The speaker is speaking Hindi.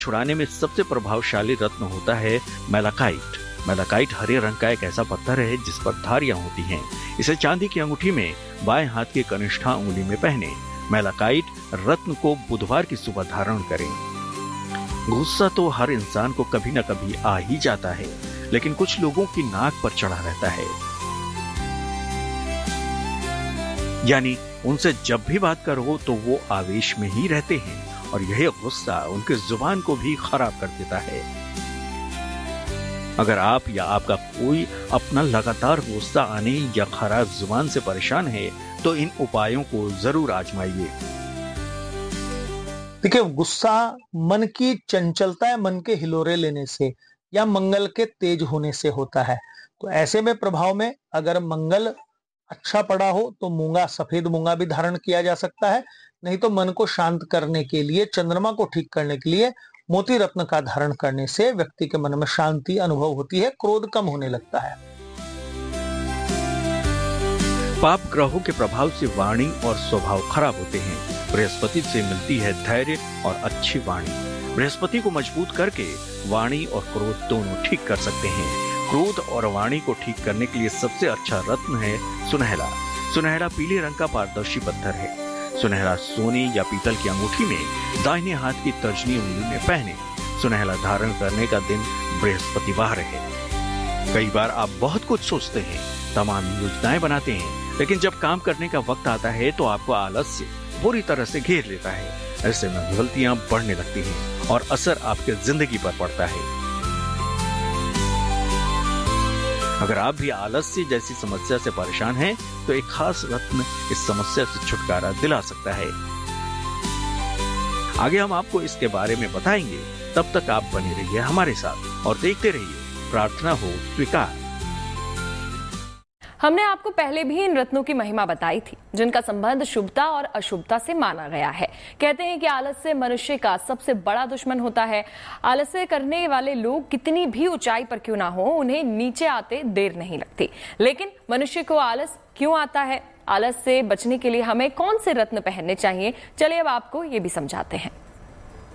छुड़ाने में सबसे प्रभावशाली रत्न होता है मैलाकाइट। मैलाकाइट हरे रंग का एक ऐसा पत्थर है जिस पर धारियां होती हैं। इसे चांदी की अंगूठी में बाएं हाथ की कनिष्ठा उंगली में पहने। मैलाकाइट रत्न को बुधवार की सुबह धारण करें। गुस्सा तो हर इंसान को कभी न कभी आ ही जाता है, लेकिन कुछ लोगों की नाक पर चढ़ा रहता है। यानी उनसे जब भी बात करो तो वो आवेश में ही रहते हैं और यह गुस्सा उनकी जुबान को भी खराब कर देता है। अगर आप या आपका कोई अपना लगातार गुस्सा आने या खराब जुबान से परेशान है तो इन उपायों को जरूर आजमाइए। देखिए, गुस्सा मन की चंचलता या मन के हिलोरे लेने से या मंगल के तेज होने से होता है। तो ऐसे में प्रभाव में अगर मंगल अच्छा पड़ा हो तो मूंगा, सफेद मूंगा भी धारण किया जा सकता है। नहीं तो मन को शांत करने के लिए, चंद्रमा को ठीक करने के लिए मोती रत्न का धारण करने से व्यक्ति के मन में शांति अनुभव होती है, क्रोध कम होने लगता है। पाप ग्रहों के प्रभाव से वाणी और स्वभाव खराब होते हैं। बृहस्पति से मिलती है धैर्य और अच्छी वाणी। बृहस्पति को मजबूत करके वाणी और क्रोध दोनों ठीक कर सकते हैं। क्रोध और वाणी को ठीक करने के लिए सबसे अच्छा रत्न है सुनहरा। सुनहरा पीले रंग का पारदर्शी पत्थर है। सुनहरा सोने या पीतल की अंगूठी में दाहिने हाथ की तर्जनी उंगली में पहने। सुनहरा धारण करने का दिन बृहस्पतिवार है। कई बार आप बहुत कुछ सोचते हैं, तमाम योजनाएं बनाते हैं, लेकिन जब काम करने का वक्त आता है तो आपको आलस्य बुरी तरह से घेर लेता है। ऐसे में गलतियां बढ़ने लगती हैं और असर आपके जिंदगी पर पड़ता है। अगर आप भी आलस्य जैसी समस्या से परेशान हैं, तो एक खास रत्न इस समस्या से छुटकारा दिला सकता है। आगे हम आपको इसके बारे में बताएंगे। तब तक आप बने रहिए हमारे साथ और देखते रहिए प्रार्थना हो स्वीकार। हमने आपको पहले भी इन रत्नों की महिमा बताई थी, जिनका संबंध शुभता और अशुभता से माना गया है। कहते हैं कि आलस्य मनुष्य का सबसे बड़ा दुश्मन होता है। आलस्य करने वाले लोग कितनी भी ऊंचाई पर क्यों ना हो, उन्हें नीचे आते देर नहीं लगती। लेकिन मनुष्य को आलस क्यों आता है? आलस से बचने के लिए हमें कौन से रत्न पहनने चाहिए? चलिए अब आपको ये भी समझाते हैं।